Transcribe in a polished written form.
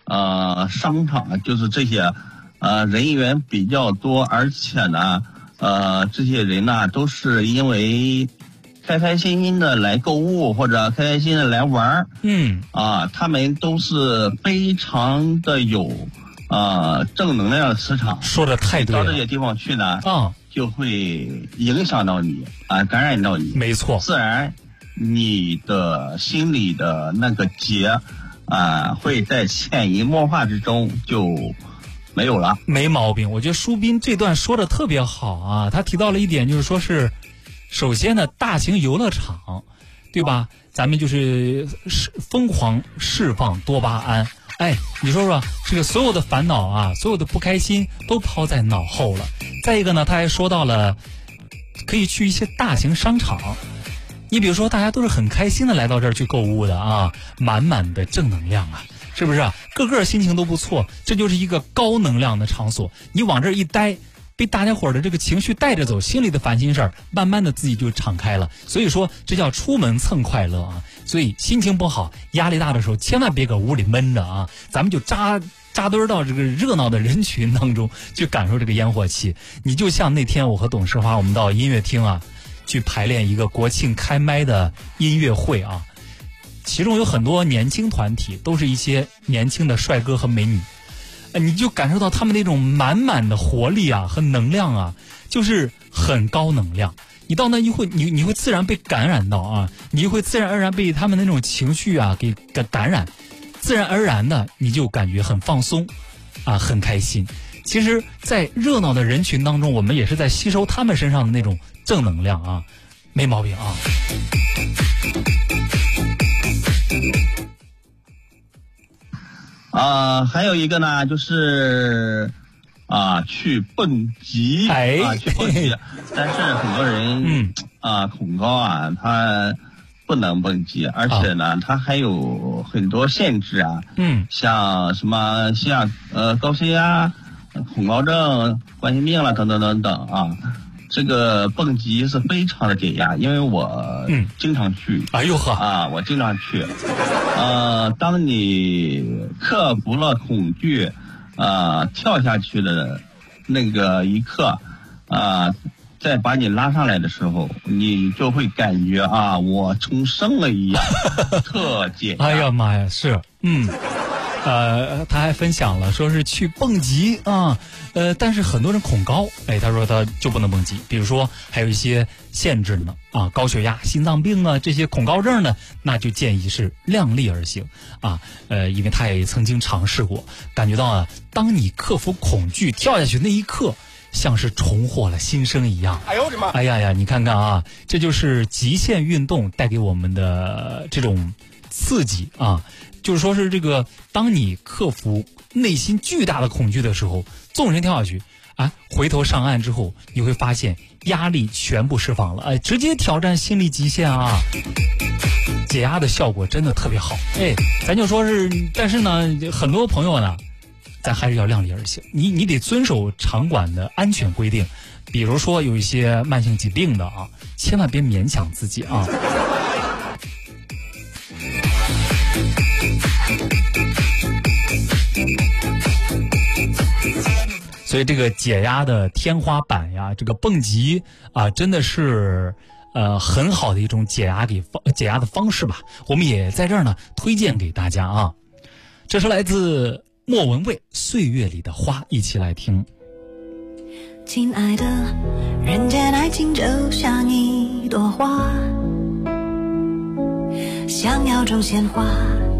商场，就是这些人员比较多，而且呢这些人呢都是因为开开心心的来购物或者开开心心的来玩他们都是非常的有正能量的磁场。 说的太对了。 到这些地方去呢就会影响到你感染到你， 没错， 自然你的心里的那个结会在潜移默化之中就没有了。 没毛病，我觉得舒斌这段说的特别好啊，他提到了一点，就是说是首先呢，大型游乐场，对吧？咱们就是疯狂释放多巴胺。你说说，这个所有的烦恼所有的不开心都抛在脑后了。再一个呢，他还说到了可以去一些大型商场，你比如说大家都是很开心的来到这儿去购物的满满的正能量是不是个个心情都不错，这就是一个高能量的场所。你往这儿一待，被大家伙的这个情绪带着走，心里的烦心事儿慢慢的自己就敞开了。所以说这叫出门蹭快乐所以心情不好压力大的时候千万别搁屋里闷着咱们就扎堆到这个热闹的人群当中去感受这个烟火气。你就像那天我和董事华我们到音乐厅去排练一个国庆开麦的音乐会其中有很多年轻团体，都是一些年轻的帅哥和美女你就感受到他们那种满满的活力和能量就是很高能量。你到那一会你会自然被感染到你会自然而然被他们那种情绪给感染，自然而然的你就感觉很放松很开心。其实在热闹的人群当中，我们也是在吸收他们身上的那种正能量没毛病还有一个呢，就是去蹦极去蹦极，但是很多人恐高他不能蹦极，而且呢他还有很多限制像什么高血压、恐高症、冠心病了等等等等这个蹦极是非常的解压，因为我经常去。我经常去。当你克服了恐惧，跳下去的那个一刻，再把你拉上来的时候，你就会感觉我重生了一样，特解压。 哎呀妈呀，是他还分享了说是去蹦极但是很多人恐高他说他就不能蹦极，比如说还有一些限制呢高血压、心脏病这些恐高症呢，那就建议是量力而行因为他也曾经尝试过，感觉到当你克服恐惧跳下去那一刻，像是重获了新生一样。哎呀，你看看这就是极限运动带给我们的这种刺激就是说是这个，当你克服内心巨大的恐惧的时候，纵身跳下去回头上岸之后，你会发现压力全部释放了直接挑战心理极限解压的效果真的特别好咱就说是，但是呢很多朋友呢咱还是要量力而行，你得遵守场馆的安全规定，比如说有一些慢性疾病的千万别勉强自己所以这个解压的天花板这个蹦极真的是很好的一种解压的方式吧。我们也在这儿呢推荐给大家这是来自莫文蔚《岁月里的花》，一起来听。 亲爱的，人间爱情就像一朵花，想要种鲜花